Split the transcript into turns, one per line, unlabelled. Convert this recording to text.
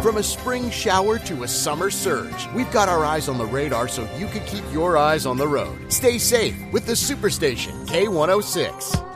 From a spring shower to a summer surge, we've got our eyes on the radar so you can keep your eyes on the road. Stay safe with the Superstation K106.